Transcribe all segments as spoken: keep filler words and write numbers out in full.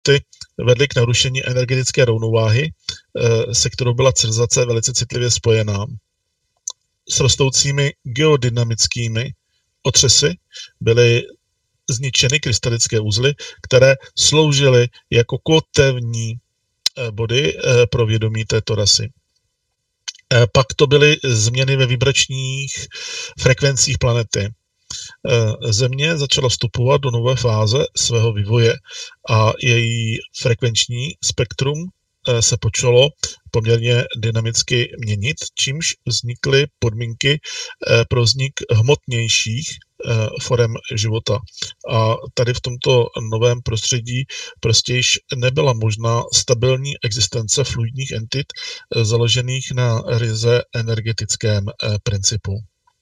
planety vedly k narušení energetické rovnováhy, se kterou byla civilizace velice citlivě spojená. S rostoucími geodynamickými otřesy byly zničeny krystalické uzly, které sloužily jako kotevní body pro vědomí této rasy. Pak to byly změny ve vibračních frekvencích planety. Země začala vstupovat do nové fáze svého vývoje a její frekvenční spektrum se počalo poměrně dynamicky měnit, čímž vznikly podmínky pro vznik hmotnějších forem života. A tady v tomto novém prostředí prostě již nebyla možná stabilní existence fluidních entit založených na ryze energetickém principu.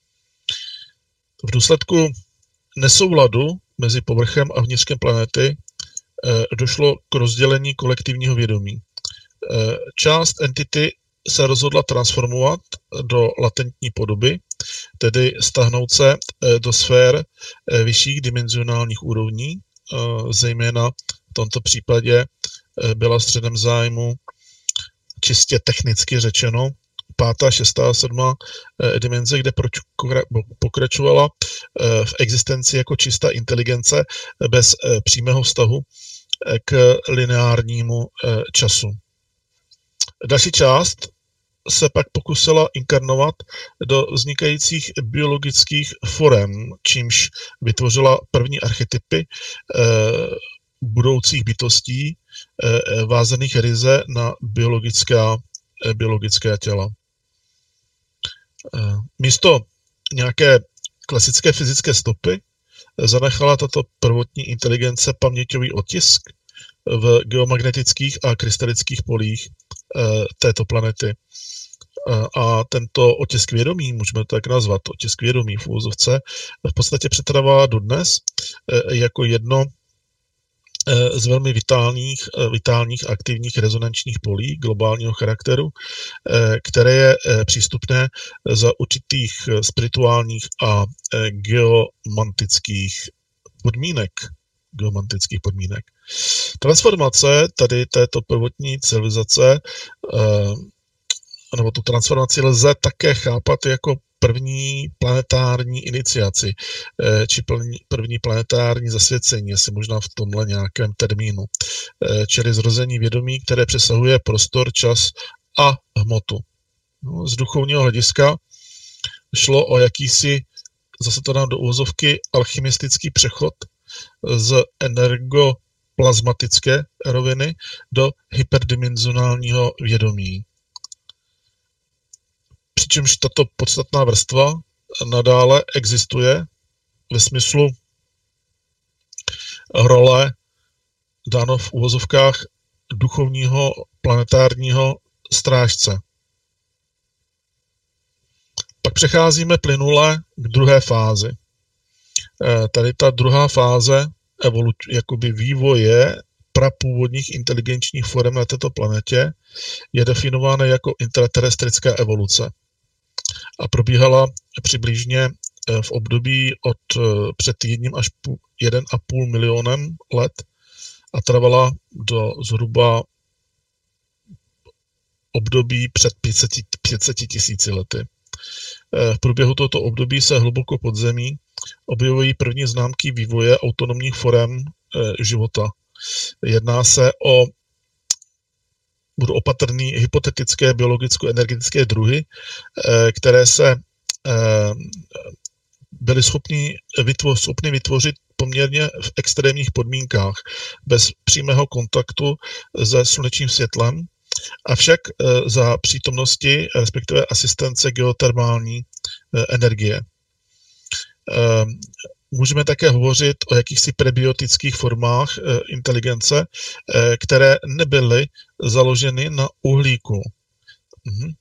V důsledku nesouladu mezi povrchem a vnitřkem planety došlo k rozdělení kolektivního vědomí. Část entity se rozhodla transformovat do latentní podoby, tedy stáhnout se do sfér vyšších dimenzionálních úrovní, zejména v tomto případě byla středem zájmu čistě technicky řečeno pátá, šestá, sedmá dimenze, kde pokračovala v existenci jako čistá inteligence bez přímého vztahu k lineárnímu času. Další část se pak pokusila inkarnovat do vznikajících biologických forem, čímž vytvořila první archetypy budoucích bytostí vázaných ryze na biologická, biologická těla. Místo nějaké klasické fyzické stopy zanechala tato prvotní inteligence paměťový otisk v geomagnetických a krystalických polích této planety. A tento otisk vědomí, můžeme to tak nazvat, otisk vědomí v úvozovce, v podstatě přetrvá dodnes jako jedno z velmi vitálních, vitálních aktivních rezonančních polí globálního charakteru, které je přístupné za určitých spirituálních a geomantických podmínek. geomantických podmínek. Transformace tady této prvotní civilizace, nebo tu transformaci lze také chápat jako první planetární iniciaci, či první planetární zasvěcení, asi možná v tomhle nějakém termínu, čili zrození vědomí, které přesahuje prostor, čas a hmotu. No, z duchovního hlediska šlo o jakýsi, zase to dám do uvozovky, alchymistický přechod z energoplazmatické roviny do hyperdimenzionálního vědomí. Přičemž tato podstatná vrstva nadále existuje ve smyslu role dáno v uvozovkách duchovního planetárního strážce. Pak přecházíme plynule k druhé fázi. Tady ta druhá fáze evolu- jakoby vývoje prapůvodních inteligenčních forem na této planetě je definována jako intraterestrická evoluce a probíhala přibližně v období od před jedním až půl, jeden a půl milionem let a trvala do zhruba období před pět set tisíci lety. V průběhu tohoto období se hluboko pod zemí objevují první známky vývoje autonomních forem života. Jedná se o, budu opatrný, hypotetické biologicko-energetické druhy, které se byly schopni, vytvo, schopni vytvořit poměrně v extrémních podmínkách, bez přímého kontaktu se slunečním světlem, avšak za přítomnosti, respektive asistence geotermální energie. Můžeme také hovořit o jakýchsi prebiotických formách inteligence, které nebyly založeny na uhlíku. Mhm.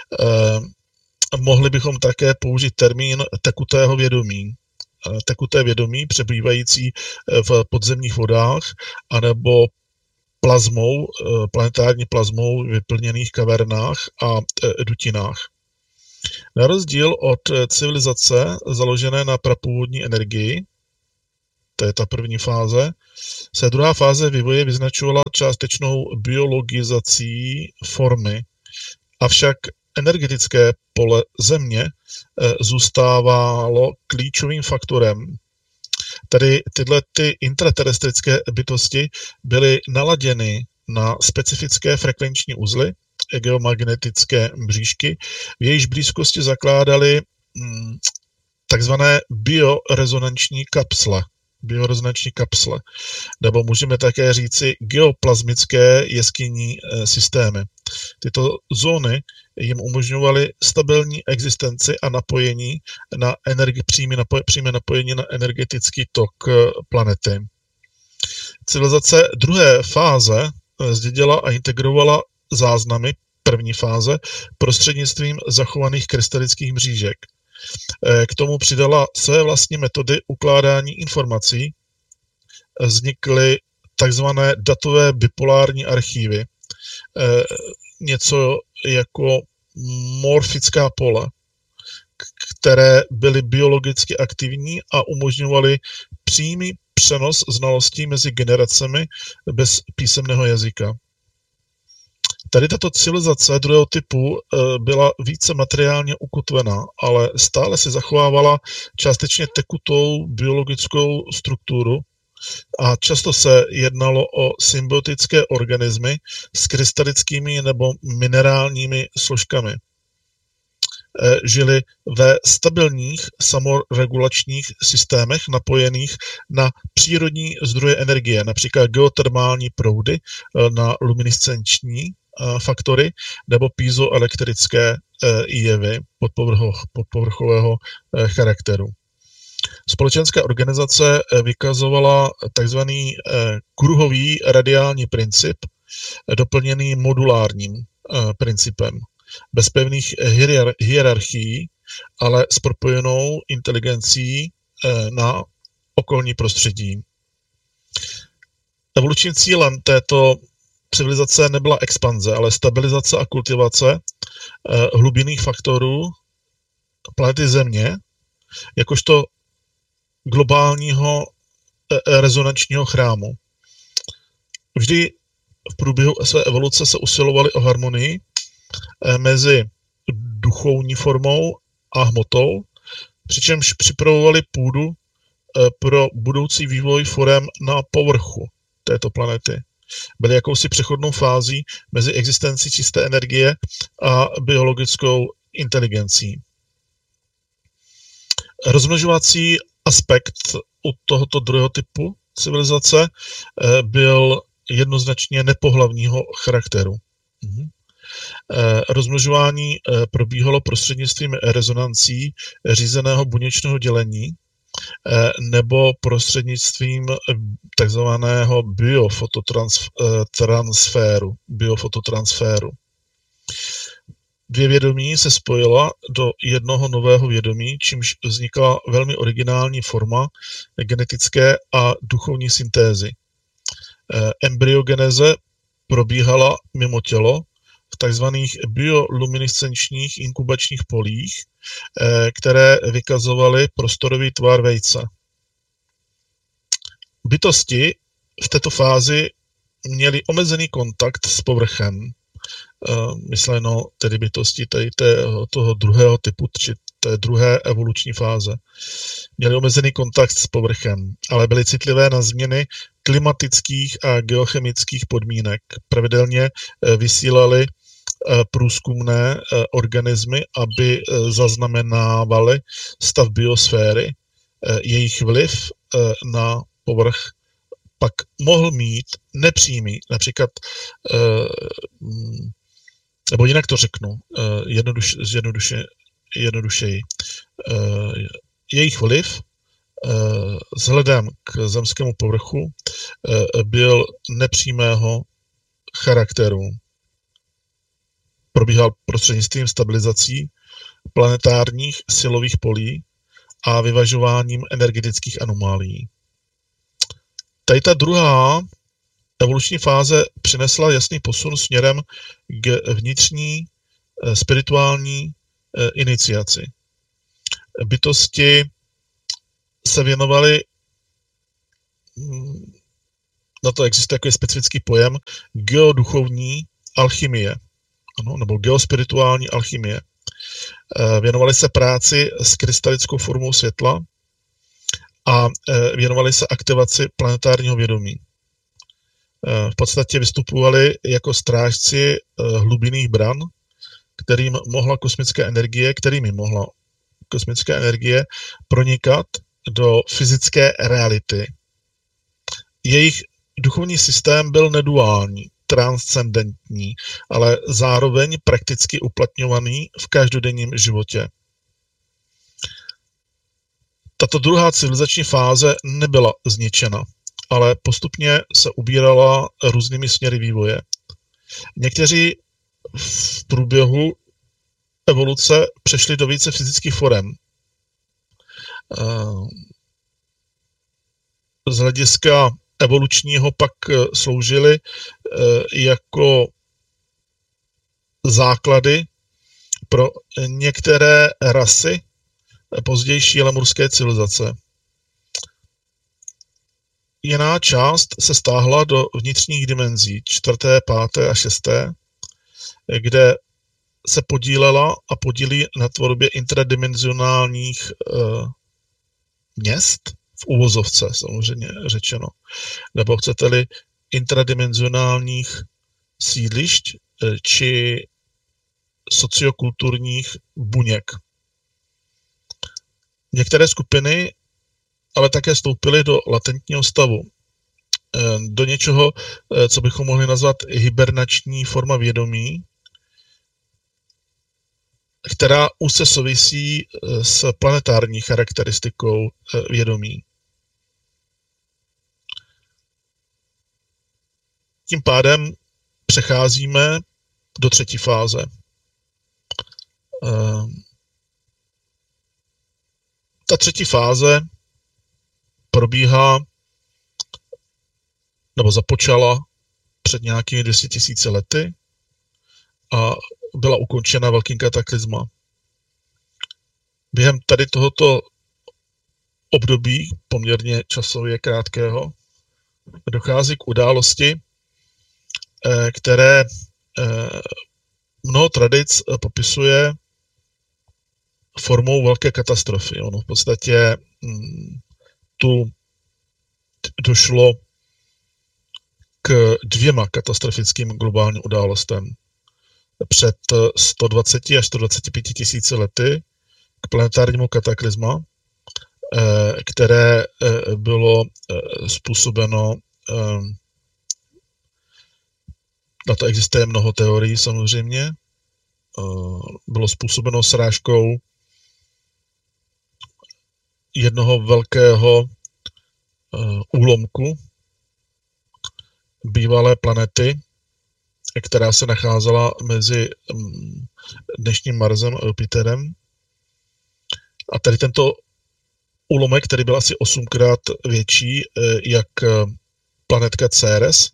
Mohli bychom také použít termín tekutého vědomí. Tekuté vědomí přebývající v podzemních vodách anebo plazmou, planetární plazmou v vyplněných kavernách a dutinách. Na rozdíl od civilizace založené na prapůvodní energii, to je ta první fáze, se druhá fáze vývoje vyznačovala částečnou biologizací formy, avšak energetické pole Země zůstávalo klíčovým faktorem. Tady tyhle ty intraterestrické bytosti byly naladěny na specifické frekvenční uzly, geomagnetické mřížky, v jejíž blízkosti zakládaly hm, takzvané biorezonanční kapsle. biorezonanční kapsle, nebo můžeme také říci geoplazmické jeskyní systémy. Tyto zóny jim umožňovaly stabilní existenci a napojení na energi- přímé, napoj- přímé napojení na energetický tok planety. Civilizace druhé fáze zdědila a integrovala záznamy první fáze prostřednictvím zachovaných krystalických mřížek. K tomu přidala své vlastní metody ukládání informací. Vznikly takzvané datové bipolární archívy, něco jako morfická pole, které byly biologicky aktivní a umožňovaly přímý přenos znalostí mezi generacemi bez písemného jazyka. Tady tato civilizace druhého typu byla více materiálně ukotvená, ale stále si zachovávala částečně tekutou biologickou strukturu a často se jednalo o symbiotické organismy s krystalickými nebo minerálními složkami. Žili ve stabilních samoregulačních systémech napojených na přírodní zdroje energie, například geotermální proudy na luminescenční faktory nebo piezoelektrické jevy podpovrchového charakteru. Společenská organizace vykazovala takzvaný kruhový radiální princip, doplněný modulárním principem, bez pevných hierarchií, ale s propojenou inteligencí na okolní prostředí. Evolučním cílem této civilizace nebyla expanze, ale stabilizace a kultivace hlubinných faktorů planety Země, jakožto globálního rezonančního chrámu. Vždy v průběhu své evoluce se usilovali o harmonii mezi duchovní formou a hmotou, přičemž připravovali půdu pro budoucí vývoj forem na povrchu této planety. Byly jakousi přechodnou fází mezi existencí čisté energie a biologickou inteligencí. Rozmnožovací aspekt u tohoto druhého typu civilizace byl jednoznačně nepohlavního charakteru. Mhm. Rozmnožování probíhalo prostřednictvím rezonancí řízeného buněčného dělení nebo prostřednictvím takzvaného biofototransferu. biofototransferu. Dvě vědomí se spojila do jednoho nového vědomí, čímž vznikla velmi originální forma genetické a duchovní syntézy. Embryogeneze probíhala mimo tělo v takzvaných bioluminescenčních inkubačních polích, které vykazovaly prostorový tvar vejce. Bytosti v této fázi měly omezený kontakt s povrchem, myšleno tedy bytosti tady toho druhého typu, či té druhé evoluční fáze. Měly omezený kontakt s povrchem, ale byly citlivé na změny klimatických a geochemických podmínek. Pravidelně vysílali průzkumné organismy, aby zaznamenávaly stav biosféry. Jejich vliv na povrch pak mohl mít nepřímý, například, nebo jinak to řeknu, jednoduš, jednoduše, jednodušeji, jejich vliv vzhledem k zemskému povrchu byl nepřímého charakteru. Probíhal prostřednictvím stabilizací planetárních silových polí a vyvažováním energetických anomálií. Tady ta druhá evoluční fáze přinesla jasný posun směrem k vnitřní spirituální iniciaci. Bytosti se věnovaly na to existuje takový specifický pojem geoduchovní alchymie, ano, nebo geospirituální alchymie. Věnovali se práci s krystalickou formou světla a věnovali se aktivaci planetárního vědomí. V podstatě vystupovali jako strážci hlubinných bran, kterým mohla kosmická energie, kterými mohla kosmická energie pronikat do fyzické reality. Jejich duchovní systém byl neduální, transcendentní, ale zároveň prakticky uplatňovaný v každodenním životě. Tato druhá civilizační fáze nebyla zničena, ale postupně se ubírala různými směry vývoje. Někteří v průběhu evoluce přešli do více fyzických forem. Z hlediska evolučního pak sloužily jako základy pro některé rasy pozdější lemurské civilizace. Jiná část se stáhla do vnitřních dimenzí, čtvrté, páté a šesté, kde se podílela a podílí na tvorbě intradimenzionálních uh, měst, v uvozovce samozřejmě řečeno, nebo chcete-li intradimenzionálních sídlišť či sociokulturních buněk. Některé skupiny ale také vstoupily do latentního stavu, do něčeho, co bychom mohli nazvat hibernační forma vědomí, která úzce souvisí s planetární charakteristikou vědomí. Tím pádem přecházíme do třetí fáze. Ta třetí fáze probíhá nebo započala před nějakými dvě stě tisíci lety a byla ukončena velkým kataklizma. Během tady tohoto období, poměrně časově krátkého, dochází k události, které mnoho tradic popisuje formou velké katastrofy. Ono v podstatě tu došlo k dvěma katastrofickým globálním událostem. Před sto dvacet až sto dvacet pět tisíci lety k planetárnímu kataklizma, které bylo způsobeno, na to existuje mnoho teorií samozřejmě, bylo způsobeno srážkou jednoho velkého úlomku bývalé planety, která se nacházela mezi dnešním Marsem a Jupiterem. A tady tento úlomek, který byl asi osmkrát větší jak planetka Ceres,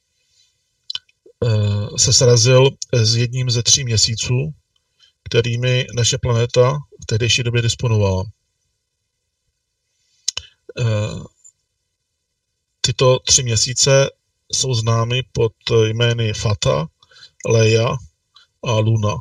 se srazil s jedním ze tří měsíců, kterými naše planeta v tehdejší době disponovala. Tyto tři měsíce jsou známy pod jmény Fata, Leia a Luna.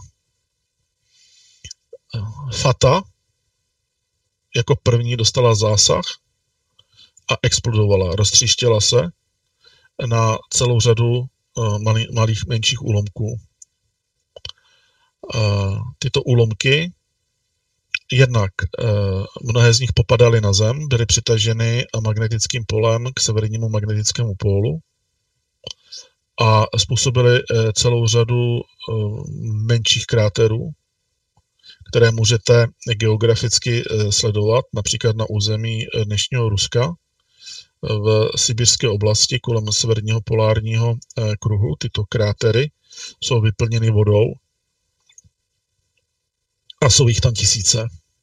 Fata jako první dostala zásah a explodovala, roztříštěla se na celou řadu malých, malých menších úlomků. Tyto úlomky jednak mnohé z nich popadaly na Zem, byly přitaženy magnetickým polem k severnímu magnetickému pólu a způsobily celou řadu menších kráterů, které můžete geograficky sledovat, například na území dnešního Ruska, v sibirské oblasti kolem severního polárního kruhu. Tyto krátery jsou vyplněny vodou a jsou jich tam tisíce.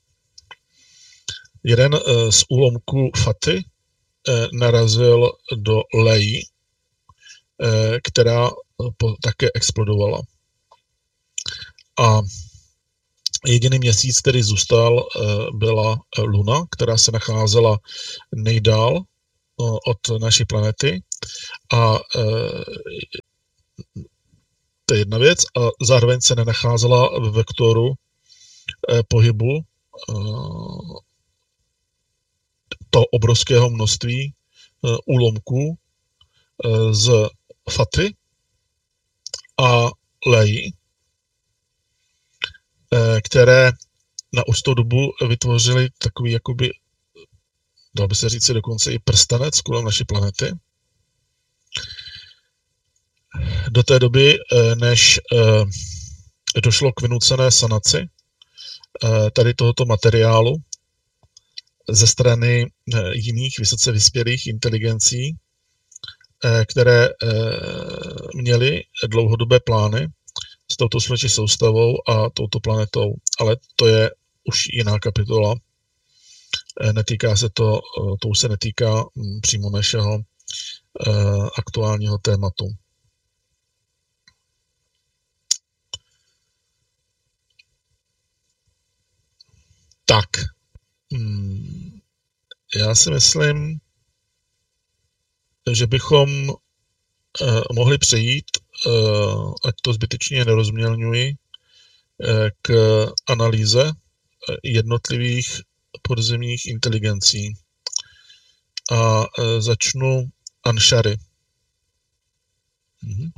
Jeden z úlomků Faty narazil do Leji, která také explodovala. A jediný měsíc, který zůstal, byla Luna, která se nacházela nejdál od naší planety A to je jedna věc. A zároveň se nenacházela v vektoru pohybu toho obrovského množství úlomků z Fatry a Leji, které na určitou dobu vytvořily takový, jakoby, dal by se říct dokonce i prstenec kolem naší planety. Do té doby, než došlo k vynucené sanaci tady tohoto materiálu ze strany jiných vysoce vyspělých inteligencí, které měly dlouhodobé plány s touto sluneční soustavou a touto planetou. Ale to je už jiná kapitola. Netýká se to, to už se netýká přímo našeho aktuálního tématu. Tak, já si myslím, že bychom mohli přejít, ať to zbytečně nerozmělňuji, k analýze jednotlivých podzemních inteligencí. A začnu Anšary. Mhm.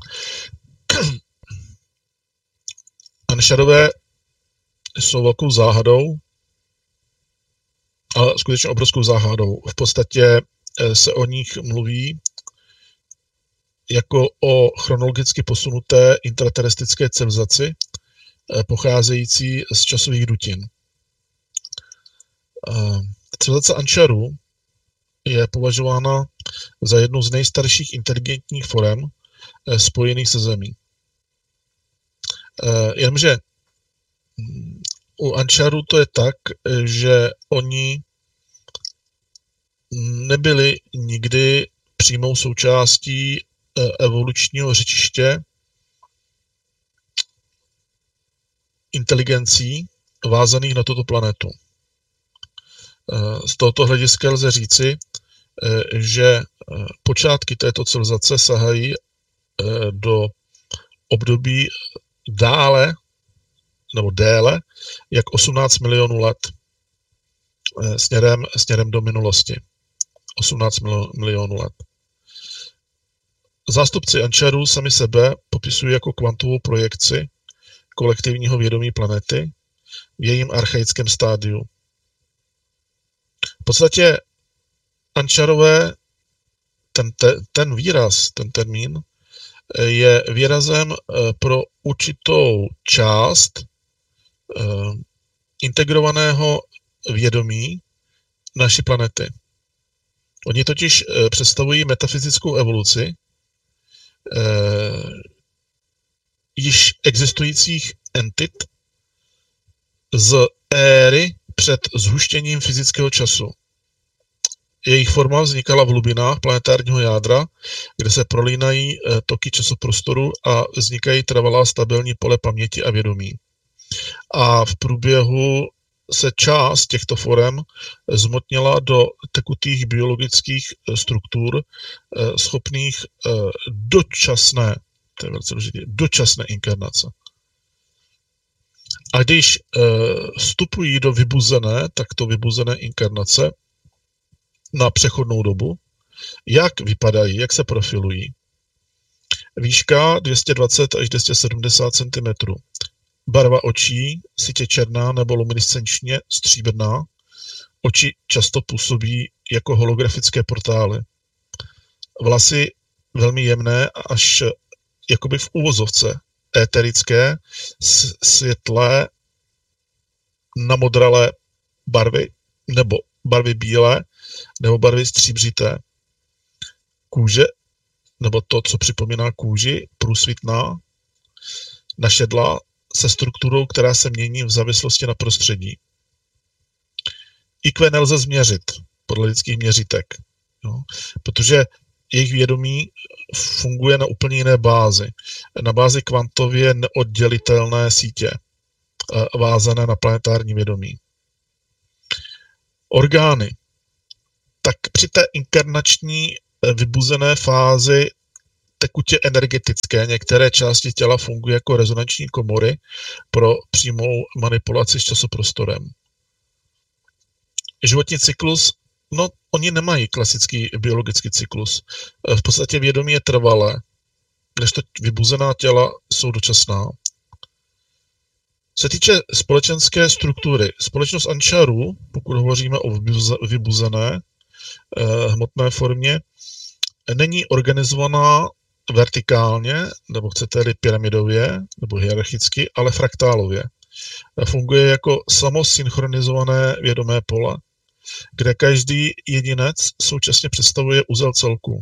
Anšarové jsou velkou záhadou, ale skutečně obrovskou záhadou. V podstatě se o nich mluví jako o chronologicky posunuté intraterrestrické civilizaci, pocházející z časových dutin. Civilizace Anšarů je považována za jednu z nejstarších inteligentních forem spojených se Zemí. Jenomže u Anšarů to je tak, že oni nebyli nikdy přímou součástí evolučního řečiště inteligencí vázaných na tuto planetu. Z tohoto hlediska lze říci, že počátky této civilizace sahají do období dále nebo déle jak osmnáct milionů let směrem, směrem do minulosti. osmnáct milionů let. Zástupci Anšarů sami sebe popisují jako kvantovou projekci kolektivního vědomí planety v jejím archaickém stádiu. V podstatě Anšarové, ten, te, ten výraz, ten termín, je výrazem pro určitou část uh, integrovaného vědomí naší planety. Oni totiž uh, představují metafyzickou evoluci uh, již existujících entit z éry před zhuštěním fyzického času. Jejich forma vznikala v hlubinách planetárního jádra, kde se prolínají toky časoprostoru a vznikají trvalá stabilní pole paměti a vědomí. A v průběhu se část těchto forem zmotnila do tekutých biologických struktur schopných dočasné, to je velice důležité, dočasné inkarnace. A když vstupují do vybuzené, takto vybuzené inkarnace, na přechodnou dobu, jak vypadají, jak se profilují. Výška dvě stě dvacet až dvě stě sedmdesát centimetrů. Barva očí sitě černá nebo luminescenčně stříbrná. Oči často působí jako holografické portály. Vlasy velmi jemné až jakoby v úvozovce éterické, světlé, namodralé barvy nebo barvy bílé nebo barvy stříbřité. Kůže, nebo to, co připomíná kůži, průsvitná, našedlá, se strukturou, která se mění v závislosti na prostředí. í kvé nelze změřit podle lidských měřitek, jo, protože jejich vědomí funguje na úplně jiné bázi. Na bázi kvantově neoddělitelné sítě, vázané na planetární vědomí. Orgány. Tak při té inkarnační vybuzené fázi tekutě energetické. Některé části těla fungují jako rezonanční komory pro přímou manipulaci s časoprostorem. Životní cyklus, no oni nemají klasický biologický cyklus. V podstatě vědomí je trvalé, kdežto vybuzená těla jsou dočasná. Se týče společenské struktury, společnost Ančarů, pokud hovoříme o vybuzené eh, hmotné formě, není organizovaná vertikálně, nebo chcete-li pyramidově, nebo hierarchicky, ale fraktálově. Funguje jako samosynchronizované vědomé pole, kde každý jedinec současně představuje uzel celku.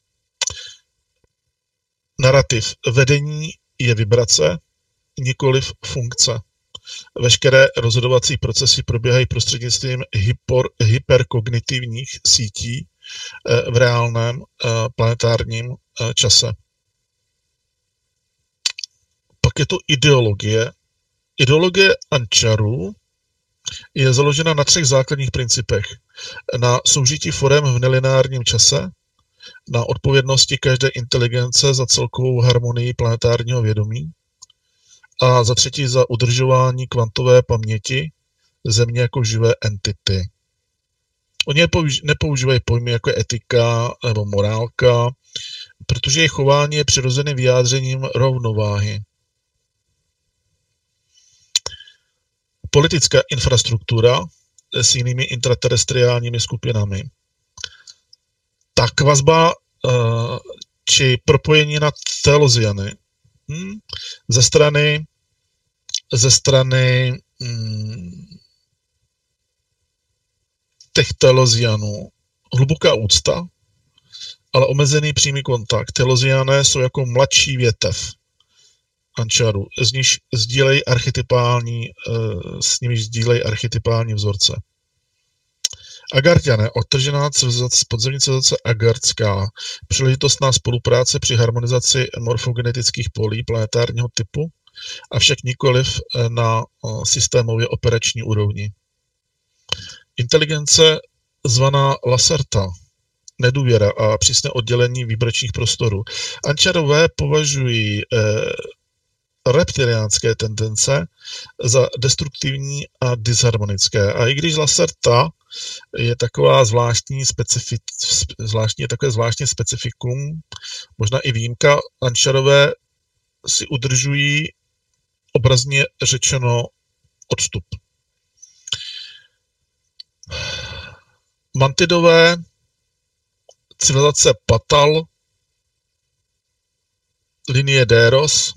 Narrativ vedení je vibrace, nikoliv funkce. Veškeré rozhodovací procesy probíhají prostřednictvím hyper, hyperkognitivních sítí v reálném planetárním čase. Pak je to ideologie. Ideologie Ančarů je založena na třech základních principech. Na soužití forem v nelineárním čase, na odpovědnosti každé inteligence za celkovou harmonii planetárního vědomí a za třetí za udržování kvantové paměti Země jako živé entity. Oni nepoužívají pojmy jako etika nebo morálka, protože jejich chování je přirozeným vyjádřením rovnováhy. Politická infrastruktura s jinými intraterestriálními skupinami. Tak vazba či propojení na teloziany hmm, ze strany, ze strany hmm, těch telozianů. Hluboká úcta, ale omezený přímý kontakt. Teloziané jsou jako mladší větev Ančaru, z níž sdílejí archetypální, s nimiž sdílejí archetypální vzorce. Agartiané, odtržená civilizace, podzemní civilizace agartská, příležitostná spolupráce při harmonizaci morfogenetických polí planetárního typu, avšak nikoliv na systémově operační úrovni. Inteligence zvaná Lacerta, nedůvěra a přísné oddělení vibračních prostorů. Ančarové považují eh, reptiliánské tendence za destruktivní a disharmonické. A i když Lacerta je taková zvláštní, specifi, zvláštní, takové zvláštní specifikum, možná i výjimka, Ančarové si udržují obrazně řečeno odstup. Mantidové, civilizace Patal, linie Déros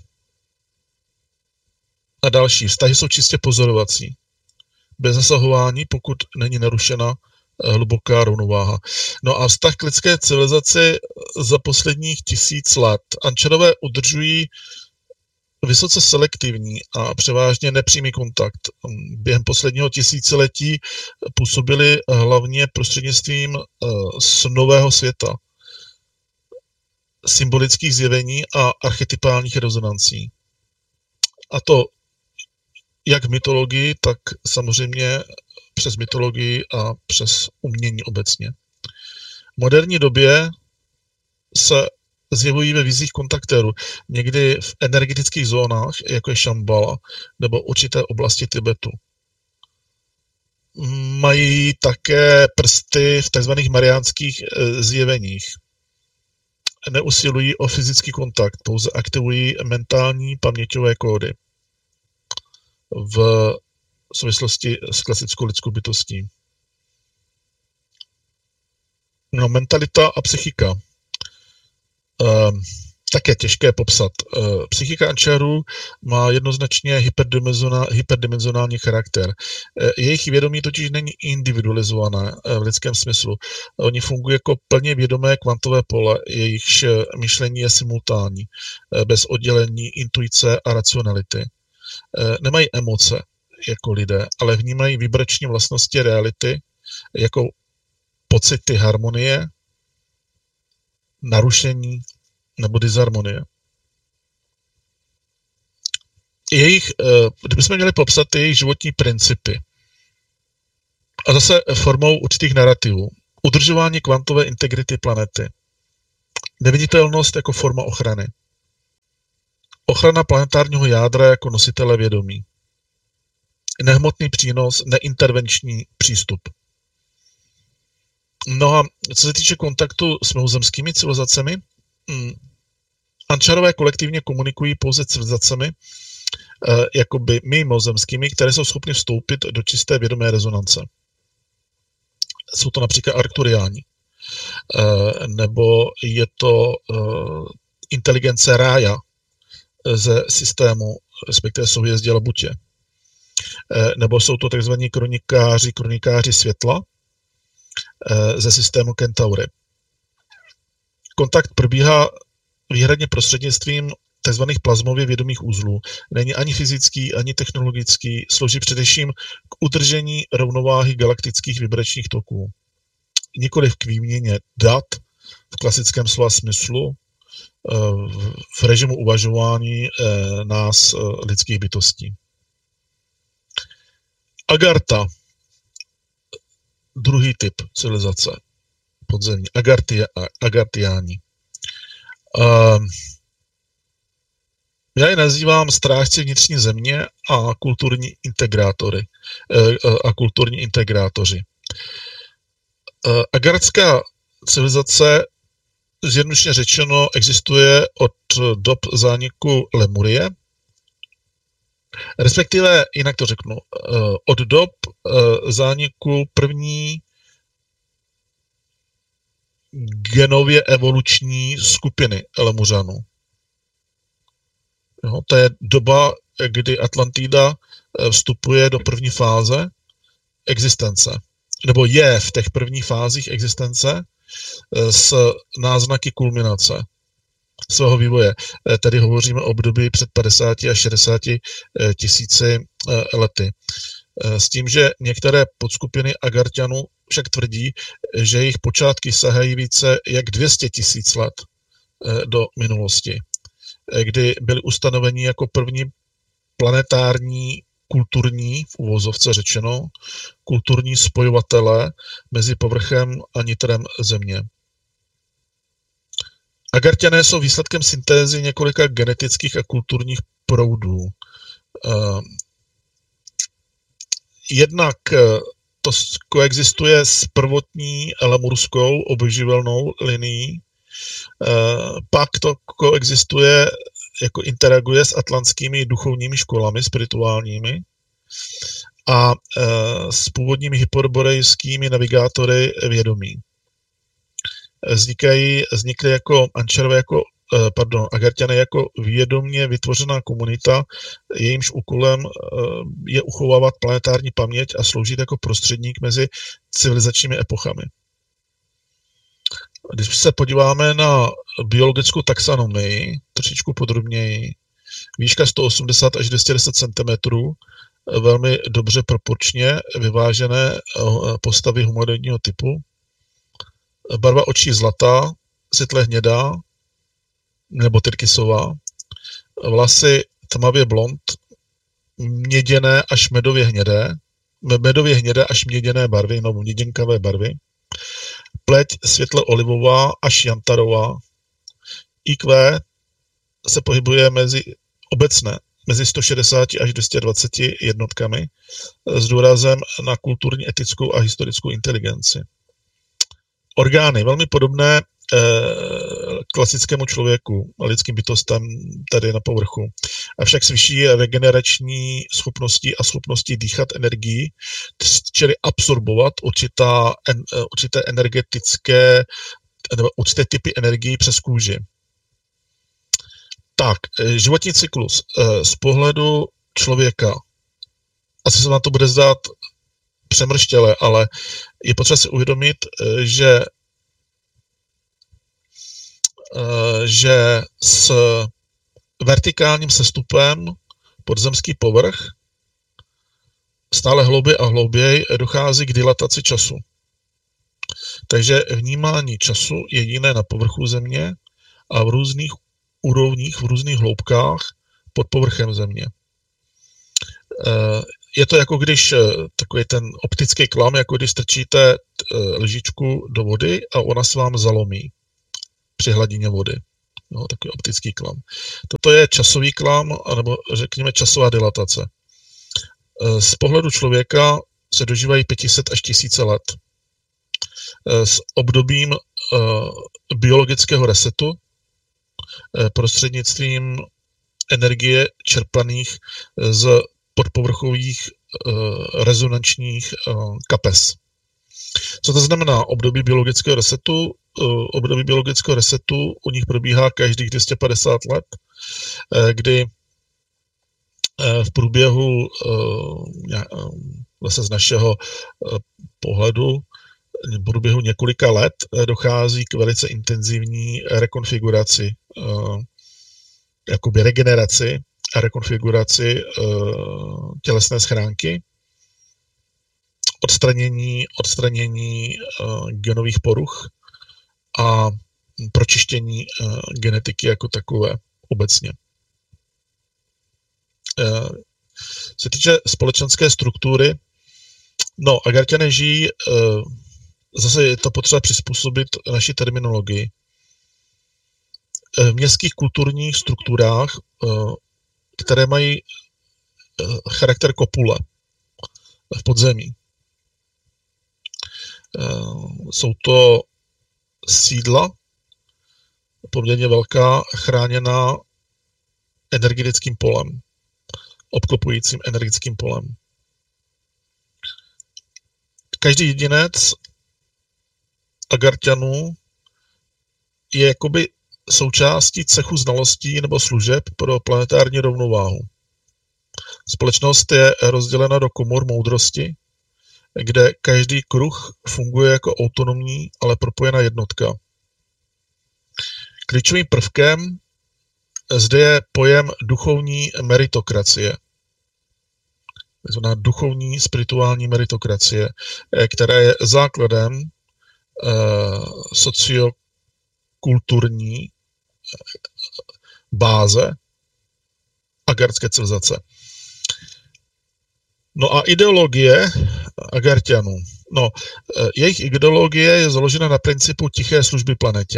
a další vztahy jsou čistě pozorovací. Bez zasahování, pokud není narušena hluboká rovnováha. No a vztah k lidské civilizaci za posledních tisíc let. Ančarové udržují vysoce selektivní a převážně nepřímý kontakt. Během posledního tisíciletí působili hlavně prostřednictvím snového světa, symbolických zjevení a archetypálních rezonancí. A to jak v mytologii, tak samozřejmě přes mytologii a přes umění obecně. V moderní době se zjevují ve vizích kontaktérů, někdy v energetických zónách, jako je Šambala, nebo určité oblasti Tibetu. Mají také prsty v tzv. Mariánských zjeveních. Neusilují o fyzický kontakt, pouze aktivují mentální paměťové kódy v souvislosti s klasickou lidskou bytostí. No, mentalita a psychika. Uh, také těžké popsat. Uh, psychika Ančarů má jednoznačně hyperdimenzionální charakter. Uh, jejich vědomí totiž není individualizované uh, v lidském smyslu. Oni fungují jako plně vědomé kvantové pole, jejichž myšlení je simultánní, uh, bez oddělení intuice a racionality. Uh, nemají emoce jako lidé, ale vnímají vibrační vlastnosti reality jako pocity harmonie, narušení nebo disharmonie. Jejich, kdybychom měli popsat jejich životní principy, a zase formou určitých narrativů, udržování kvantové integrity planety, Neviditelnost jako forma ochrany. Ochrana planetárního jádra jako nositele vědomí. Nehmotný přínos, neintervenční přístup. No a co se týče kontaktu s mimozemskými civilizacemi, Ančarové kolektivně komunikují pouze s civilizacemi eh, jakoby mimozemskými, které jsou schopny vstoupit do čisté vědomé rezonance. Jsou to například Arkturiáni, eh, nebo je to eh, inteligence Rája ze systému, respektive souhvězdí Labutě. Eh, nebo jsou to tzv. kronikáři, kronikáři světla eh, ze systému Kentaury. Kontakt probíhá výhradně prostřednictvím tzv. Plazmově vědomých uzlů. Není ani fyzický, ani technologický, slouží především k udržení rovnováhy galaktických vibračních toků. Nikoliv k výměně dat v klasickém slova smyslu, v režimu uvažování nás lidských bytostí. Agartha, druhý typ civilizace podzemní, Agartia, Agartiáni. Uh, já je nazývám strážci vnitřní země a kulturní integrátory uh, a kulturní integrátoři. Uh, Agartská civilizace, zjednodušeně řečeno, existuje od dob zániku Lemurie, respektive, jinak to řeknu, uh, od dob uh, zániku první genově evoluční skupiny Lemuřanů. Jo, to je doba, kdy Atlantida vstupuje do první fáze existence. Nebo je v těch prvních fázích existence s náznaky kulminace svého vývoje. Tady hovoříme o období před padesáti až šedesáti tisíci lety. S tím, že některé podskupiny Agarťanů však tvrdí, že jejich počátky sahají více jak dvě stě tisíc let do minulosti, kdy byli ustanoveni jako první planetární, kulturní, v uvozovce řečeno, kulturní spojovatele mezi povrchem a nitrem Země. Agarťané jsou výsledkem syntézy několika genetických a kulturních proudů. Jednak to koexistuje s prvotní lemurskou obživelnou linií, pak to koexistuje, jako interaguje s atlantskými duchovními školami, spirituálními a s původními hyperborejskými navigátory vědomí. Vznikají, vznikly jako Ančarové, jako, pardon, Agarťané jako vědomě vytvořená komunita, jejímž úkolem je uchovávat planetární paměť a sloužit jako prostředník mezi civilizačními epochami. Když se podíváme na biologickou taxonomii, trošičku podrobněji, výška sto osmdesát až dvě stě deset centimetrů, velmi dobře proporčně vyvážené postavy humanoidního typu, barva očí zlatá, světle hnědá nebo tyrkysová, vlasy tmavě blond, měděné až medově hnědé, medově hnědé až měděné barvy, nebo měděnkavé barvy, pleť světle olivová až jantarová, í kvé se pohybuje mezi obecné, mezi sto šedesáti až dvě stě dvaceti jednotkami s důrazem na kulturní, etickou a historickou inteligenci. Orgány, velmi podobné eh, klasickému člověku, lidským bytostem tady na povrchu. Avšak s vyšší regenerační schopností a schopností dýchat energii, čili absorbovat určitá, en, určité energetické nebo určité typy energií přes kůži. Tak, životní cyklus z pohledu člověka. Asi se vám to bude zdát přemrštěle, ale je potřeba si uvědomit, že, že s vertikálním sestupem podzemský povrch stále hlouběji a hlouběji dochází k dilataci času. Takže vnímání času je jiné na povrchu Země a v různých úrovních, v různých hloubkách pod povrchem Země. Je to jako když takový ten optický klam, jako když strčíte lžičku do vody a ona se vám zalomí při hladině vody. No, takový optický klam. Toto je časový klam, anebo řekněme časová dilatace. Z pohledu člověka se dožívají pět set až tisíce let. S obdobím biologického resetu prostřednictvím energie čerpaných z podpovrchových rezonančních kapes. Co to znamená období biologického resetu? Období biologického resetu u nich probíhá každých dvě stě padesát let, kdy v průběhu zase z našeho pohledu v průběhu několika let dochází k velice intenzivní rekonfiguraci, jakoby regeneraci a rekonfiguraci tělesné schránky, odstranění, odstranění genových poruch a pročištění genetiky jako takové obecně. Se týče společenské struktury, no, Agarťané žijí, zase je to potřeba přizpůsobit naší terminologii. V městských kulturních strukturách, které mají charakter kopule v podzemí. Jsou to sídla, poměrně velká, chráněná energetickým polem, obklopujícím energetickým polem. Každý jedinec Agarťanů je jakoby součástí cechu znalostí nebo služeb pro planetární rovnováhu. Společnost je rozdělena do komor moudrosti, kde každý kruh funguje jako autonomní, ale propojená jednotka. Klíčovým prvkem zde je pojem duchovní meritokracie. To znamená duchovní spirituální meritokracie, která je základem eh, sociokulturní báze agartské civilizace. No a ideologie Agarťanů. No, jejich ideologie je založena na principu tiché služby planetě.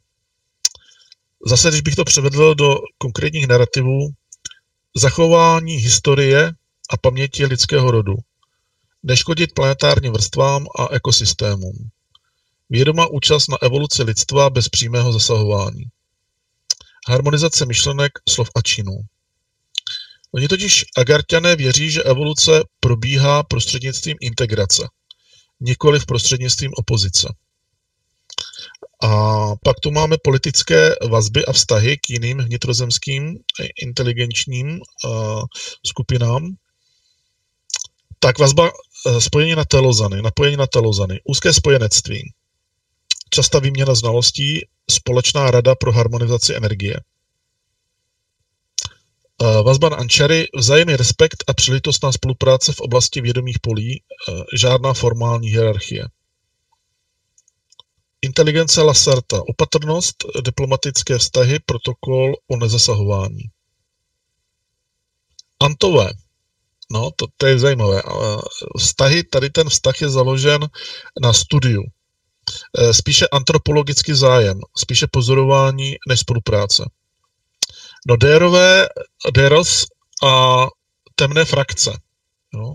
Zase, když bych to převedl do konkrétních narrativů, zachování historie a paměti lidského rodu, neškodit planetárním vrstvám a ekosystémům, vědomá účast na evoluci lidstva bez přímého zasahování, harmonizace myšlenek, slov a činů. Oni totiž Agarťané věří, že evoluce probíhá prostřednictvím integrace, nikoliv prostřednictvím opozice. A pak tu máme politické vazby a vztahy k jiným vnitrozemským inteligenčním uh, skupinám. Tak vazba uh, spojení na telozany, napojení na telozany, úzké spojenectví, častá výměna znalostí, společná rada pro harmonizaci energie. Uh, vazba na Ančary, vzájemný respekt a příležitostná spolupráce v oblasti vědomých polí, uh, žádná formální hierarchie. Inteligence Lasarta, opatrnost, diplomatické vztahy, protokol o nezasahování. Antové, no to, to je zajímavé, vztahy, tady ten vztah je založen na studiu. Spíše antropologický zájem, spíše pozorování než spolupráce. No Dérové, Déros a temné frakce. No.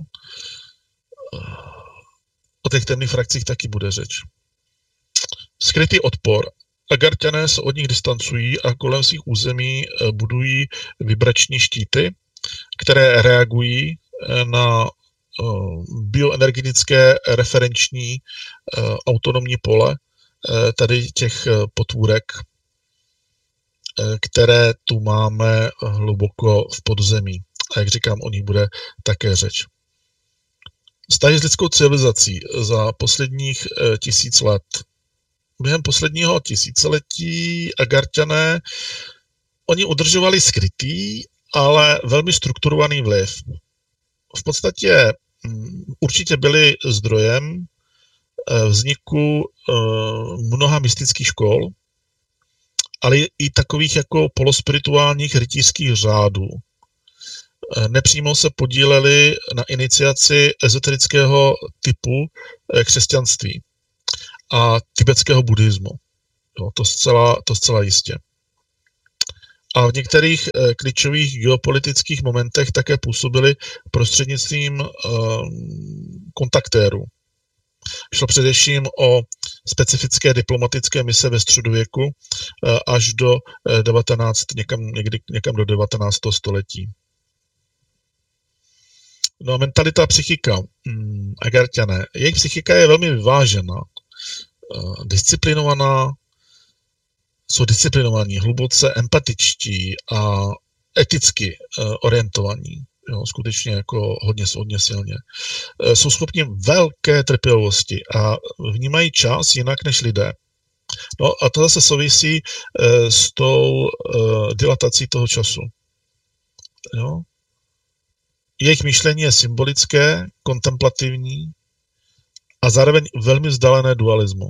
O těch temných frakcích taky bude řeč. Skrytý odpor. Agarťané se od nich distancují a kolem svých území budují vibrační štíty, které reagují na bioenergetické referenční autonomní pole tady těch potvůrek, které tu máme hluboko v podzemí. A jak říkám, o nich bude také řeč. Vztahy s lidskou civilizací za posledních tisíc let. Během posledního tisíciletí Agarťané, oni udržovali skrytý, ale velmi strukturovaný vliv. V podstatě určitě byli zdrojem vzniku mnoha mystických škol, ale i takových jako polospirituálních rytířských řádů. Nepřímo se podíleli na iniciaci ezoterického typu křesťanství a tibetského buddhismu. Jo, to, zcela, to zcela jistě. A v některých eh, klíčových geopolitických momentech také působili prostřednictvím eh, kontaktérů. Šlo především o specifické diplomatické mise ve středověku eh, až do eh, devatenáct, někam, někdy, někam do devatenáctého století. No a mentalita psychika. Hmm, Agarťané. Jejich psychika je velmi vyvážená, eh, disciplinovaná, jsou disciplinovaní, hluboce empatičtí a eticky uh, orientovaní. Jo, skutečně jako hodně, hodně silně. Uh, jsou schopni velké trpělivosti a vnímají čas jinak než lidé. No a to zase souvisí uh, s tou uh, dilatací toho času. Jo? Jejich myšlení je symbolické, kontemplativní a zároveň velmi vzdálené dualismu.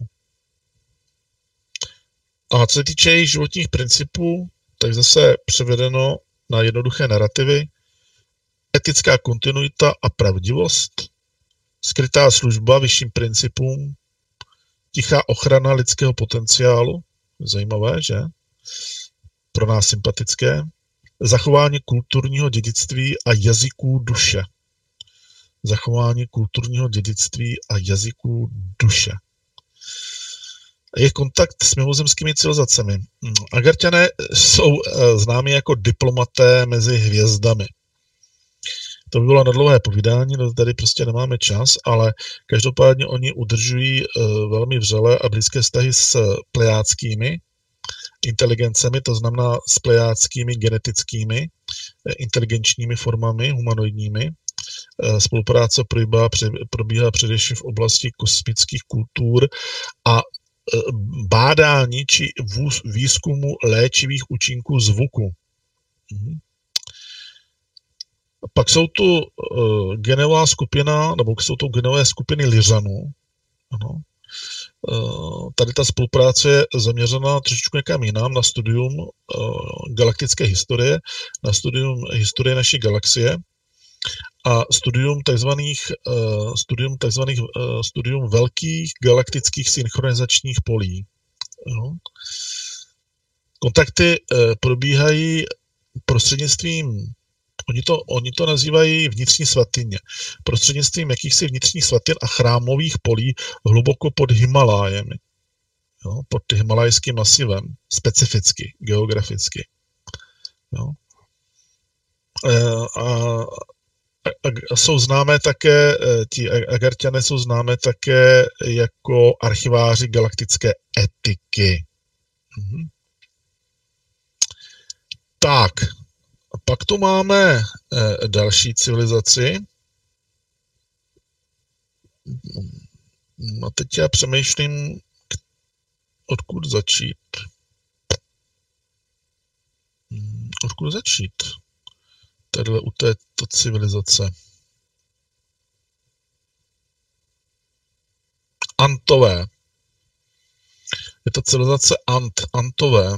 A co se týče jejich životních principů, tak zase převedeno na jednoduché narrativy, etická kontinuita a pravdivost, skrytá služba vyšším principům, tichá ochrana lidského potenciálu, zajímavé, že? Pro nás sympatické, zachování kulturního dědictví a jazyků duše. Zachování kulturního dědictví a jazyků duše. Jejich kontakt s mimozemskými civilizacemi. Agarťané jsou známi jako diplomaté mezi hvězdami. To by bylo na dlouhé povídání, no tady prostě nemáme čas, ale každopádně oni udržují velmi vřelé a blízké vztahy s plejádskými inteligencemi, to znamená s plejádskými genetickými inteligenčními formami humanoidními. Spolupráce probíhá především v oblasti kosmických kultur a bádání či výzkumu léčivých účinků zvuku. Mhm. Pak jsou tu uh, genová skupina, nebo jsou to genové skupiny Lyřanů. Ano. Uh, tady ta spolupráce je zaměřena trošičku někam jinam, na studium uh, galaktické historie, na studium historie naší galaxie a studium takzvaných, uh, studium, takzvaných uh, studium velkých galaktických synchronizačních polí. Jo. Kontakty uh, probíhají prostřednictvím, oni to, oni to nazývají vnitřní svatyně, prostřednictvím jakýchsi vnitřních svatyn a chrámových polí hluboko pod Himalájemi. Jo, pod himalajským masivem, specificky, geograficky. Jo. Uh, a A jsou známé také, ti Agarťané jsou známé také jako archiváři galaktické etiky. Mhm. Tak, a pak tu máme eh, další civilizaci. A teď já přemýšlím, odkud začít. Odkud začít? Tadyhle u této civilizace. Antové. Je to civilizace Ant, Antové.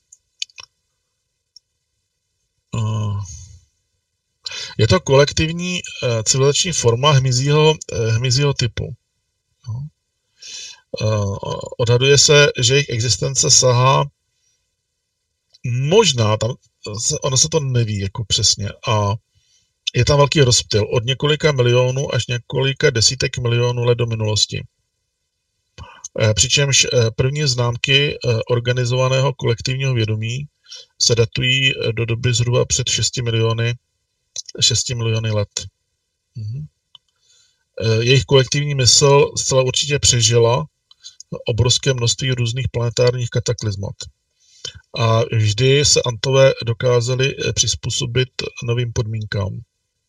Je to kolektivní civilizační forma hmyzího, hmyzího typu. Odhaduje se, že jejich existence sahá možná, tam, ono se to neví jako přesně, a je tam velký rozptyl od několika milionů až několika desítek milionů let do minulosti. Přičemž první známky organizovaného kolektivního vědomí se datují do doby zhruba před šesti miliony, šesti miliony let. Mhm. Jejich kolektivní mysl zcela určitě přežila obrovské množství různých planetárních kataklizmat. A vždy se Antové dokázali přizpůsobit novým podmínkám.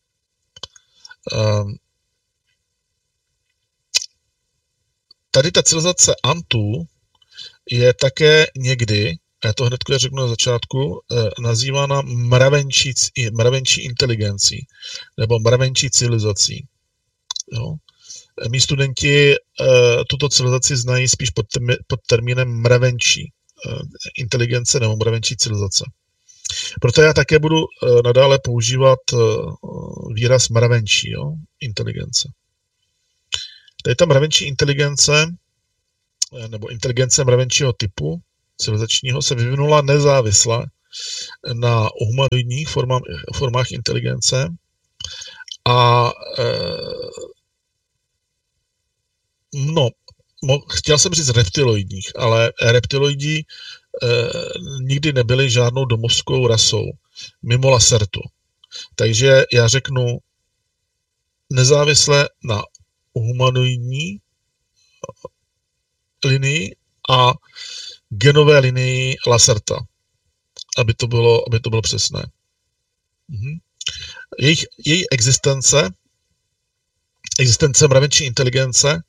Tady ta civilizace Antů je také někdy, a já to hned řeknu na začátku, nazývána mravenčí, mravenčí inteligencí nebo mravenčí civilizací. Jo? Mí studenti tuto civilizaci znají spíš pod, pod termínem mravenčí inteligence nebo mravenčí civilizace. Proto já také budu nadále používat výraz mravenčí, jo? Inteligence. Tady ta mravenčí inteligence nebo inteligence mravenčího typu, civilizačního, se vyvinula nezávisle na humanoidních formách, formách inteligence a e, no, mo, chtěl jsem říct reptiloidních, ale reptiloidi e, nikdy nebyli žádnou domovskou rasou mimo Lacertu. Takže já řeknu nezávisle na humanoidní linii a genové linii Lacerta, aby to bylo, aby to bylo přesné. Mhm. Jejich, její existence, existence mravenčí inteligence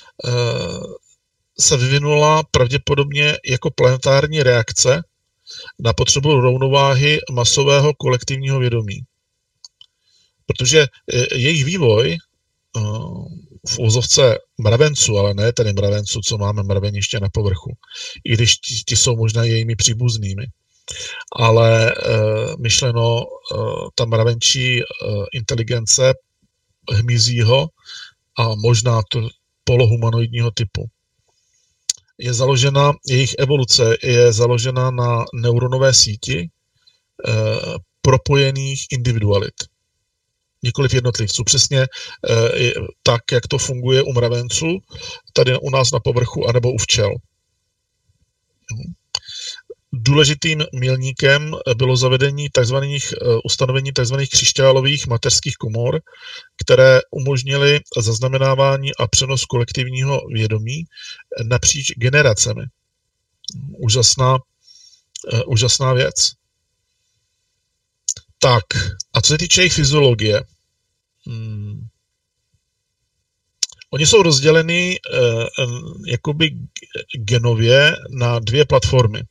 se vyvinula pravděpodobně jako planetární reakce na potřebu rovnováhy masového kolektivního vědomí. Protože jejich vývoj v úzovce mravenců, ale ne tedy mravenců, co máme mraveniště na povrchu, i když ti, ti jsou možná jejími příbuznými. Ale myšleno ta mravenčí inteligence hmyzího a možná to polohumanoidního typu. Je založena, jejich evoluce je založena na neuronové síti eh, propojených individualit. Nikoliv jednotlivců. Přesně eh, tak, jak to funguje u mravenců, tady u nás na povrchu, anebo u včel. Důležitým milníkem bylo zavedení takzvaných, ustanovení tzv. Křišťálových mateřských komor, které umožnily zaznamenávání a přenos kolektivního vědomí napříč generacemi. Úžasná, úžasná věc. Tak, a co se týče jejich fyziologie, hmm. Oni jsou rozděleni eh, jakoby genově na dvě platformy.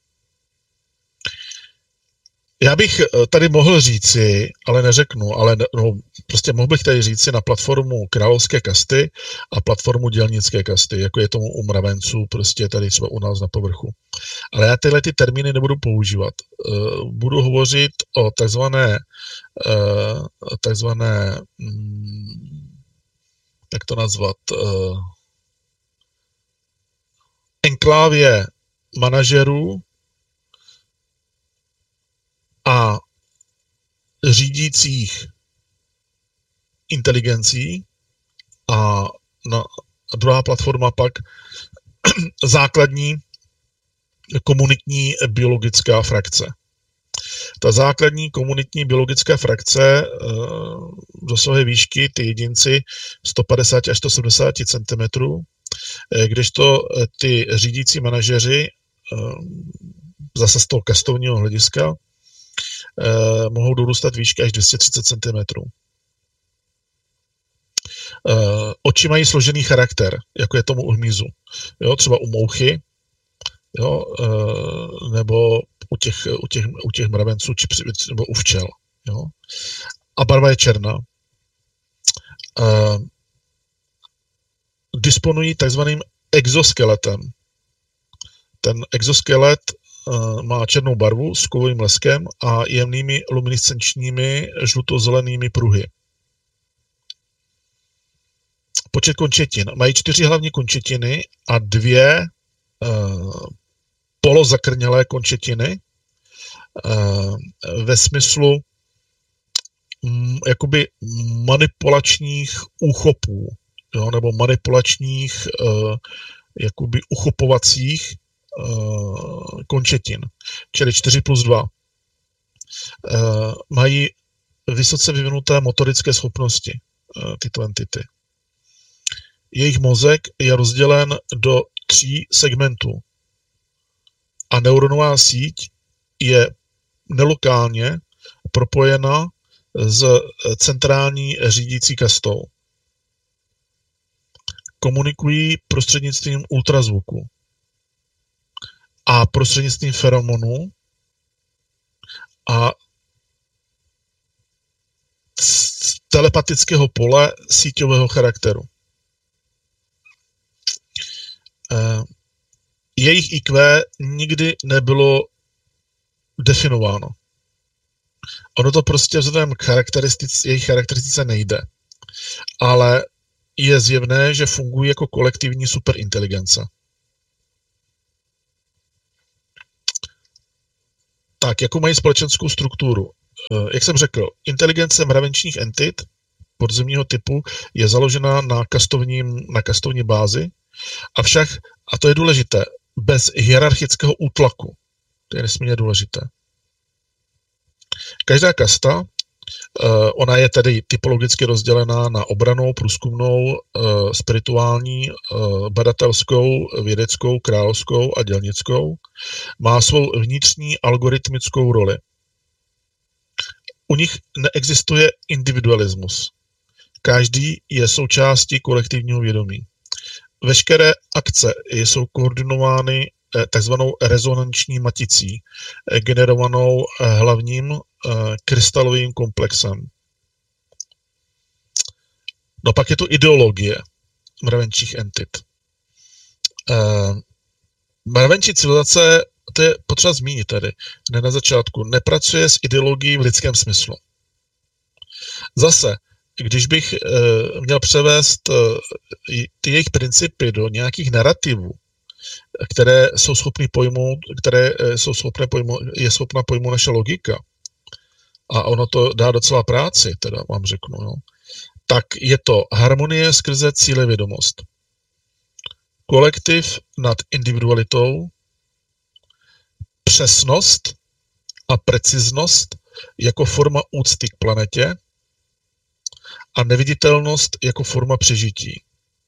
Já bych tady mohl říci, ale neřeknu, ale no, prostě mohl bych tady říci na platformu královské kasty a platformu dělnické kasty, jako je tomu u mravenců, prostě tady třeba u nás na povrchu. Ale já tyhle ty termíny nebudu používat. Budu hovořit o takzvané, takzvané, jak to nazvat, enklávě manažerů a řídících inteligencí a, na, a druhá platforma pak základní komunitní biologická frakce. Ta základní komunitní biologická frakce uh, dosahuje výšky ty jedinci sto padesát až sto sedmdesát centimetrů, kdežto ty řídící manažeři uh, zase z toho kastovního hlediska Uh, mohou dorůstat výšky až dvě stě třicet centimetrů. Uh, oči mají složený charakter, jako je tomu u hmyzu. Jo, třeba u mouchy, jo, uh, nebo u těch, u těch, u těch mravenců, či, nebo u včel. Jo. A barva je černá. Uh, disponují takzvaným exoskeletem. Ten exoskelet má černou barvu s kovovým leskem a jemnými luminescenčními žlutozelenými pruhy. Počet končetin. Mají čtyři hlavní končetiny a dvě uh, polozakrnělé končetiny uh, ve smyslu um, jakoby manipulačních úchopů, jo, nebo manipulačních uh, jakoby uchopovacích končetin, čili čtyři plus dva. Mají vysoce vyvinuté motorické schopnosti tyto entity. Jejich mozek je rozdělen do tří segmentů a neuronová síť je nelokálně propojena s centrální řídící kastou. Komunikují prostřednictvím ultrazvuku a prostřednictvím feromonů a telepatického pole síťového charakteru. Jejich í kvé nikdy nebylo definováno. Ono to prostě vzhledem k charakteristice, jejich charakteristice nejde. Ale je zjevné, že fungují jako kolektivní superinteligence. Tak, jakou mají společenskou strukturu? Jak jsem řekl, inteligence mravenčních entit podzemního typu je založena na kastovním, na kastovní bázi, avšak, a to je důležité, bez hierarchického útlaku. To je nesmírně důležité. Každá kasta, ona je tedy typologicky rozdělená na obranou, průzkumnou, spirituální, badatelskou, vědeckou, královskou a dělnickou. Má svou vnitřní algoritmickou roli. U nich neexistuje individualismus. Každý je součástí kolektivního vědomí. Veškeré akce jsou koordinovány takzvanou rezonanční maticí, generovanou hlavním krystalovým komplexem. No pak je to ideologie mravenčích entit. Mravenčí civilizace, to je potřeba zmínit tady, ne na začátku, nepracuje s ideologií v lidském smyslu. Zase, když bych měl převést ty jejich principy do nějakých narrativů, které jsou schopny pojmout, které jsou schopné pojmout, je schopna pojmout naše logika, a ono to dá docela práci, teda vám řeknu, no, tak je to harmonie skrze cílevědomost. Kolektiv nad individualitou, přesnost a preciznost jako forma úcty k planetě a neviditelnost jako forma přežití.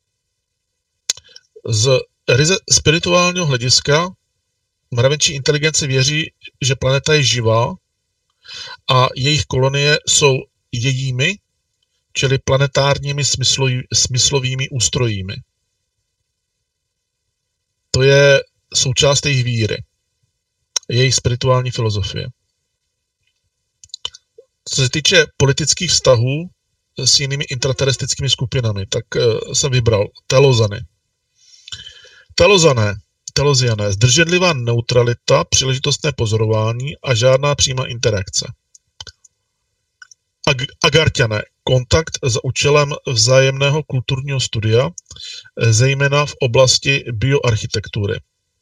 Z ryze spirituálního hlediska mravenčí inteligence věří, že planeta je živá a jejich kolonie jsou jejími, čili planetárními smyslový, smyslovými ústrojími. To je součást jejich víry, jejich spirituální filozofie. Co se týče politických vztahů s jinými intraterrestrickými skupinami, tak jsem vybral Telozany. Telozané, Teloziané, zdrženlivá neutralita, příležitostné pozorování a žádná přímá interakce. Ag- Agarťané, kontakt za účelem vzájemného kulturního studia, zejména v oblasti bioarchitektury.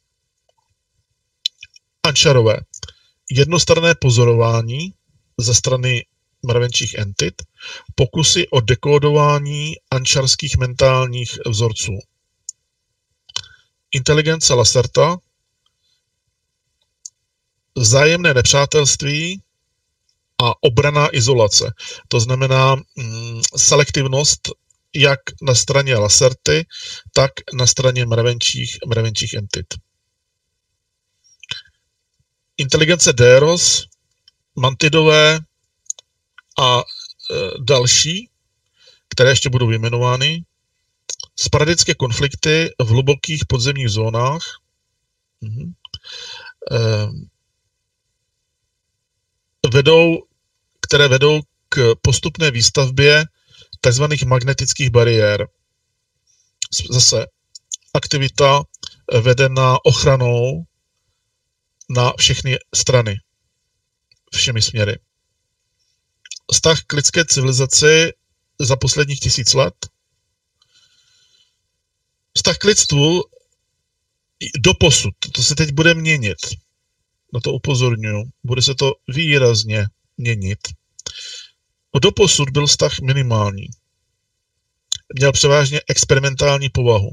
Ančarové, jednostranné pozorování ze strany mravenčích entit, pokusy o dekódování ančarských mentálních vzorců. Inteligence Lacerta, vzájemné nepřátelství a obranná izolace. To znamená mm, selektivnost jak na straně Lacerty, tak na straně mravenčích, mravenčích entit. Inteligence Déros, Mantidové a e, další, které ještě budou vyjmenovány, sporadické konflikty v hlubokých podzemních zónách, mhm. e, vedou, které vedou k postupné výstavbě tzv. Magnetických bariér. Zase aktivita vedená ochranou na všechny strany, všemi směry. Vztah k lidské civilizaci za posledních tisíc let. Vztah k lidstvu doposud, to se teď bude měnit. Na to upozorňuji. Bude se to výrazně měnit. Doposud byl vztah minimální. Měl převážně experimentální povahu.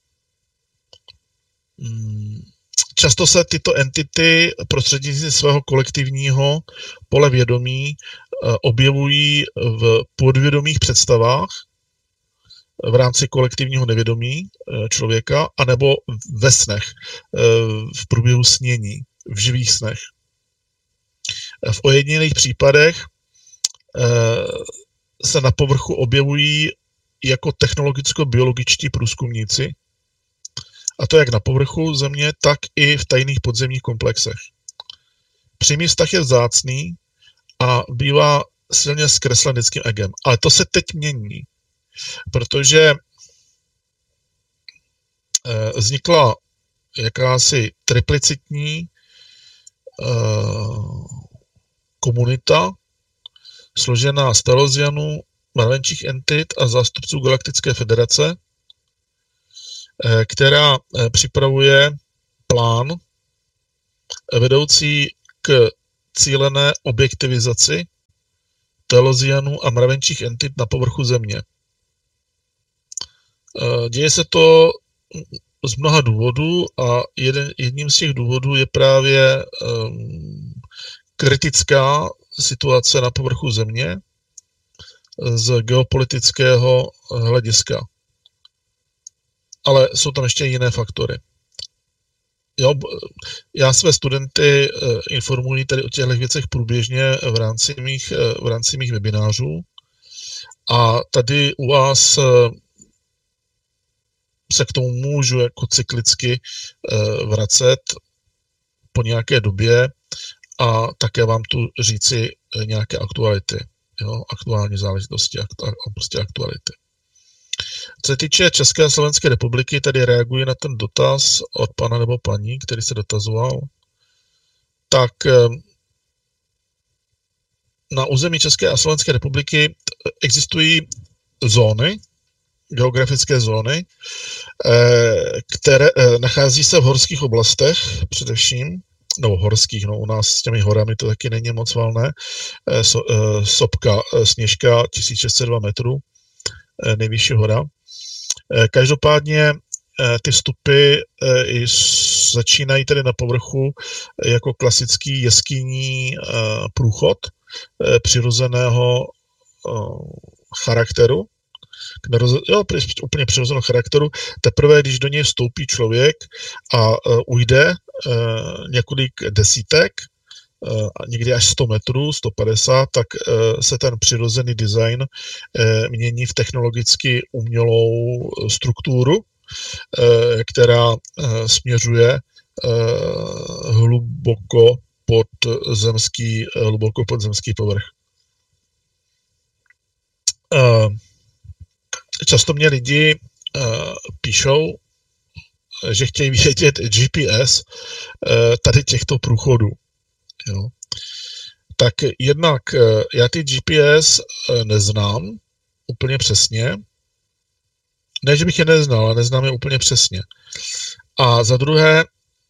Často se tyto entity prostřednictvím svého kolektivního pole vědomí objevují v podvědomých představách v rámci kolektivního nevědomí člověka, anebo ve snech, v průběhu snění, v živých snech. V ojedinělých případech se na povrchu objevují jako technologicko-biologičtí průzkumníci, a to jak na povrchu země, tak i v tajných podzemních komplexech. Přímý vztah je vzácný a bývá silně zkreslen lidským egem. Ale to se teď mění, protože vznikla jakási triplicitní komunita, složená z Telozianů, mravenčích entit a zástupců Galaktické federace, která připravuje plán vedoucí k cílené objektivizaci Telesianů a mravenčích entit na povrchu Země. Děje se to z mnoha důvodů a jeden, jedním z těch důvodů je právě um, kritická situace na povrchu Země z geopolitického hlediska. Ale jsou tam ještě jiné faktory. Jo, já své studenty informuji tady o těchto věcech průběžně v rámci mých, v rámci mých webinářů a tady u vás se k tomu můžu jako cyklicky vracet po nějaké době a také vám tu říci nějaké aktuality, jo, aktuální záležitosti, prostě aktuality. Co se týče České a Slovenské republiky, tady reaguji na ten dotaz od pana nebo paní, který se dotazoval. Tak na území České a Slovenské republiky existují zóny, geografické zóny, které nachází se v horských oblastech především, nebo horských, no u nás s těmi horami to taky není moc valné, sopka, Sněžka, tisíc šest set dva metrů, nejvyšší hora. Každopádně ty vstupy začínají tedy na povrchu jako klasický jeskyní průchod přirozeného charakteru, jo, úplně přirozeného charakteru. Teprve, když do něj vstoupí člověk a ujde několik desítek, někdy až sto metrů, sto padesát, tak se ten přirozený design mění v technologicky umělou strukturu, která směřuje hluboko pod zemský, hluboko pod zemský povrch. Často mě lidi píšou, že chtějí vědět G P S tady těchto průchodů. Jo. Tak jednak já ty G P S neznám úplně přesně. Ne, že bych je neznal, ale neznám je úplně přesně. A za druhé,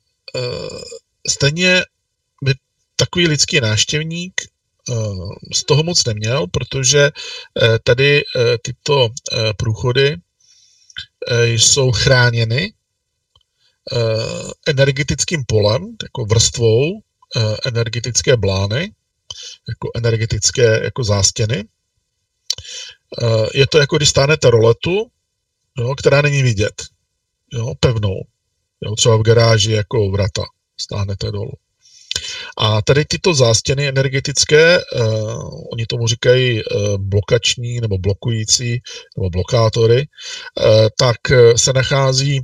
stejně by takový lidský návštěvník z toho moc neměl, protože tady tyto průchody jsou chráněny energetickým polem, jako vrstvou energetické blány, jako energetické jako zástěny. Je to jako když stánete roletu, jo, která není vidět, jo, pevnou. Jo, třeba v garáži jako vrata stáhnete dolů. A tady tyto zástěny energetické, uh, oni tomu říkají uh, blokační nebo blokující nebo blokátory, uh, tak uh, se nachází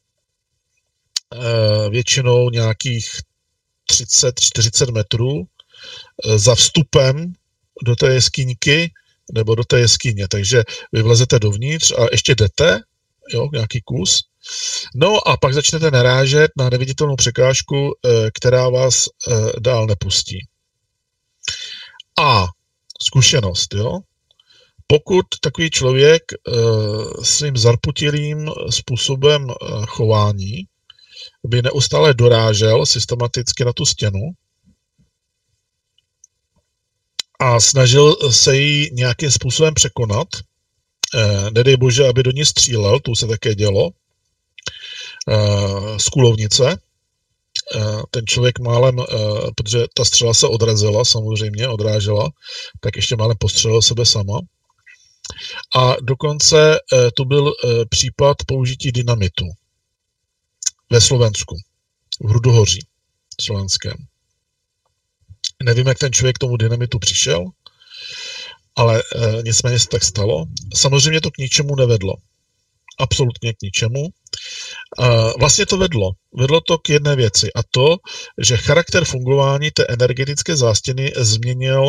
uh, většinou nějakých třicet čtyřicet metrů uh, za vstupem do té jeskyňky nebo do té jeskyně. Takže vy vlezete dovnitř a ještě jdete, jo, nějaký kus. No a pak začnete narážet na neviditelnou překážku, která vás dál nepustí. A zkušenost, jo. Pokud takový člověk svým zarputilým způsobem chování by neustále dorážel systematicky na tu stěnu a snažil se ji nějakým způsobem překonat, nedej bože, aby do ní střílel, to se také dělo, z kulovnice. Ten člověk málem, protože ta střela se odrazila, samozřejmě odrážela, tak ještě málem postřelil sebe sama. A dokonce tu byl případ použití dynamitu ve Slovensku, v Hrudohoří slovenském. Nevím, jak ten člověk k tomu dynamitu přišel, ale nicméně se tak stalo. Samozřejmě to k ničemu nevedlo. Absolutně k ničemu. Vlastně to vedlo. Vedlo to k jedné věci a to, že charakter fungování té energetické zástěny změnil,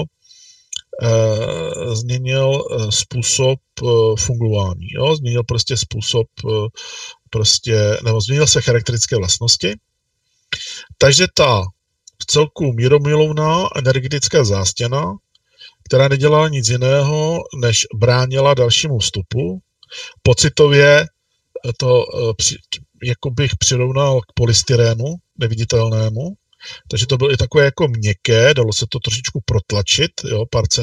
změnil způsob fungování. Jo? Změnil prostě způsob, prostě, nebo změnil se charakteristické vlastnosti. Takže ta v celku míromilovná energetická zástěna, která nedělala nic jiného, než bránila dalšímu vstupu, pocitově to jako bych přirovnal k polystyrénu neviditelnému, Takže to bylo i takové jako měkké, dalo se to trošičku protlačit, jo, pár